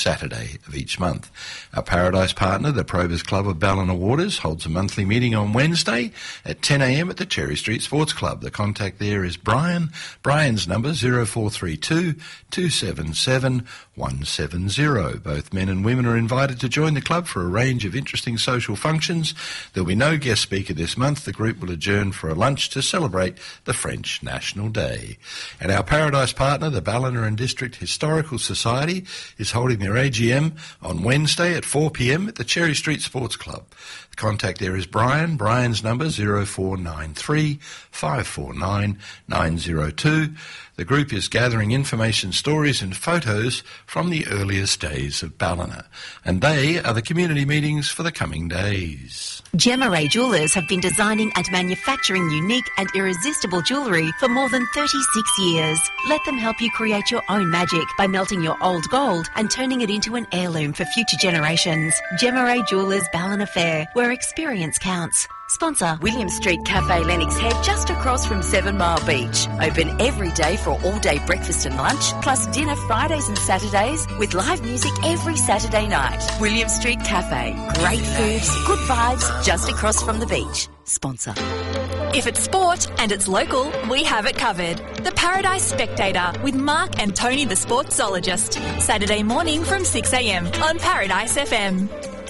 Saturday of each month. Our Paradise partner, the Probus Club of Ballina Waters, holds a monthly meeting on Wednesday at 10 a.m. at the Cherry Street Sports Club. The contact there is Brian. Brian's number 0432 277 170. Both men and women are invited to join the club for a range of interesting social functions. There'll be no guest speaker this month. The group will adjourn for a lunch to celebrate the French National Day. And our Paradise partner, the Ballina and District Historical Society, is holding their AGM on Wednesday at 4 p.m. at the Cherry Street Sports Club. The contact there is Brian. Brian's number 0493 549 902. The group is gathering information, stories and photos from the earliest days of Ballina. And they are the community meetings for the coming days. Gemma Ray Jewellers have been designing and manufacturing unique and irresistible jewellery for more than 36 years. Let them help you create your own magic by melting your old gold and turning it into an heirloom for future generations. Gemma Ray Jewellers Ballina Fair, where experience counts. Sponsor William Street Cafe Lennox Head, just across from 7 Mile Beach. Open every day for all-day breakfast and lunch, plus dinner Fridays and Saturdays with live music every Saturday night. William Street Cafe. Great food, good vibes, just across from the beach. Sponsor. If it's sport and it's local, we have it covered. The Paradise Spectator with Mark and Tony the Sportsologist. Saturday morning from 6 a.m. on Paradise FM.